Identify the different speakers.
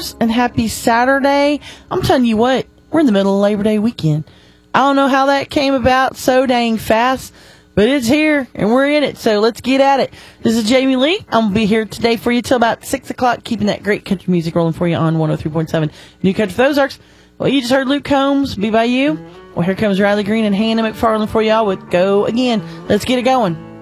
Speaker 1: listeners, and happy Saturday. I'm telling you what, we're in the middle of Labor Day weekend. I don't know how that came about so dang fast, but it's here, and we're in it, so let's get at it. This is Jamie Lee. I'm going to be here today for you till about 6 o'clock, keeping that great country music rolling for you on 103.7 New Country for the Ozarks. Well, you just heard Luke Combs, Be By You. Well, here comes Riley Green and Hannah McFarland for y'all with Go Again. Let's get it going.